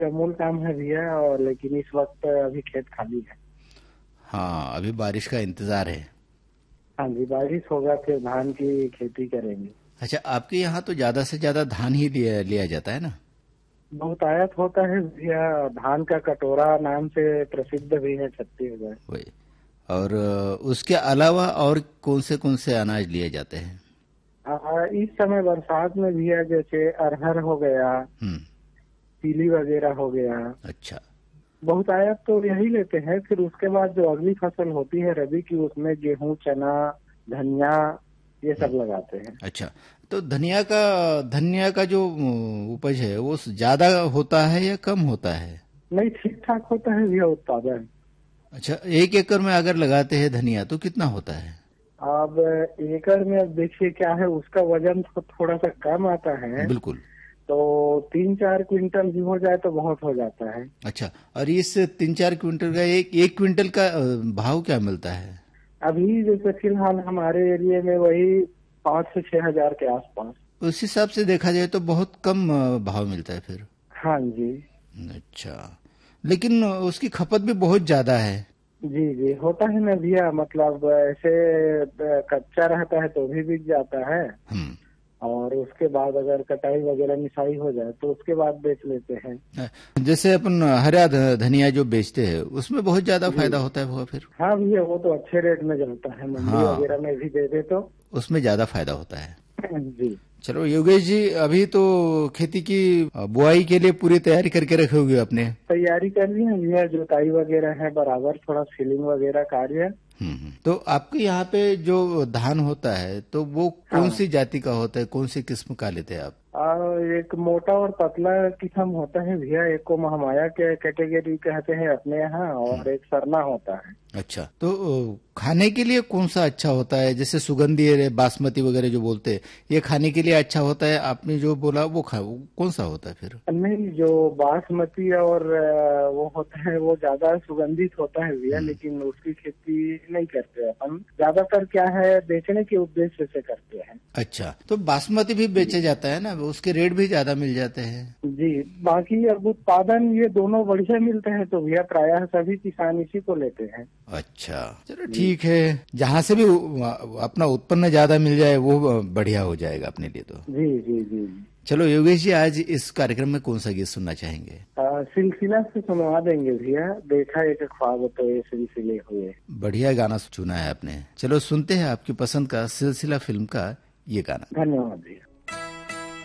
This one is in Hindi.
अमूल काम है भैया, और लेकिन इस वक्त अभी खेत खाली है। हाँ, अभी बारिश का इंतजार है। हाँ जी, बारिश होगा फिर धान की खेती करेंगे। अच्छा, आपके यहाँ तो ज्यादा से ज्यादा धान ही लिया जाता है ना? बहुतायत होता है भैया, धान का कटोरा नाम से प्रसिद्ध भी है छत्तीसगढ़। वही। और उसके अलावा और कौन से अनाज लिए जाते हैं? इस समय बरसात में भैया जैसे अरहर हो गया, हम्म। पीली वगैरह हो गया। अच्छा। बहुतायत तो यही लेते हैं। फिर उसके बाद जो अगली फसल होती है रबी की, उसमें गेहूं, चना, धनिया ये सब लगाते हैं। अच्छा, तो धनिया का जो उपज है वो ज्यादा होता है या कम होता है? नहीं, ठीक ठाक होता है भैया उत्पादन। अच्छा, 1 एकड़ में अगर लगाते हैं धनिया तो कितना होता है? अब एकड़ में अब देखिए क्या है, उसका वजन तो थोड़ा सा कम आता है। बिल्कुल। तो 3-4 क्विंटल भी हो जाए तो बहुत हो जाता है। अच्छा, और इस 3-4 क्विंटल का एक क्विंटल का भाव क्या मिलता है? अभी जैसे फिलहाल हमारे एरिया में वही 5 से 6 हजार के आसपास। उस हिसाब से देखा जाए तो बहुत कम भाव मिलता है फिर। हाँ जी। अच्छा, लेकिन उसकी खपत भी बहुत ज्यादा है। जी जी, होता है ना भैया, मतलब ऐसे कच्चा रहता है तो भी बिक जाता है। हम्म। और उसके बाद अगर कटाई वगैरह मिसाई हो जाए तो उसके बाद बेच लेते हैं। जैसे अपन हरा धनिया जो बेचते हैं उसमें बहुत ज्यादा जी फायदा होता है वो फिर। हाँ भैया, वो तो अच्छे रेट में चलता है, मंडी हाँ, वगैरह में भी दे दे तो। उसमें ज्यादा फायदा होता है। जी। चलो योगेश जी, अभी तो खेती की बुआई के लिए पूरी तैयारी करके रखे होगे आपने। तैयारी कर ली है भैया, जुताई वगैरह है बराबर, थोड़ा सीलिंग वगैरह कार्य है। तो आपके यहाँ पे जो धान होता है तो वो कौन हाँ। सी जाति का होता है, कौन सी किस्म का लेते हैं आप? एक मोटा और पतला किस्म होता है भैया, एक को महमाया के कैटेगरी कहते हैं अपने यहाँ, और एक सरना होता है। अच्छा, तो खाने के लिए कौन सा अच्छा होता है? जैसे सुगंधी है, बासमती वगैरह जो बोलते हैं, ये खाने के लिए अच्छा होता है? आपने जो बोला वो कौन सा होता है फिर? नहीं, जो बासमती और वो होता है वो ज्यादा सुगंधित होता है भैया, लेकिन उसकी खेती नहीं करते अपन। ज्यादातर क्या है, बेचने के उद्देश्य से करते हैं। अच्छा, तो बासमती भी बेचा जाता है ना, उसके रेट भी ज्यादा मिल जाते हैं। जी, बाकी अब उत्पादन ये दोनों बढ़िया मिलते हैं तो भैया प्रायः सभी किसान इसी को लेते हैं। अच्छा, चलो ठीक है, जहाँ से भी अपना उत्पन्न ज्यादा मिल जाए वो बढ़िया हो जाएगा अपने लिए तो। जी जी जी। चलो योगेश जी, आज इस कार्यक्रम में कौन सा गीत सुनना चाहेंगे? सिलसिला से सुनवा देंगे भैया, देखा एक ख्वाब तो ये सिलसिले हुए। बढ़िया गाना चुना है आपने। चलो सुनते हैं आपकी पसंद का सिलसिला फिल्म का ये गाना। धन्यवाद भैया।